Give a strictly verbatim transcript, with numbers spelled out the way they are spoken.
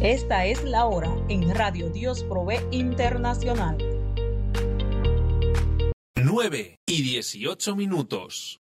Esta es la hora en Radio Dios Provee Internacional. nueve y dieciocho minutos.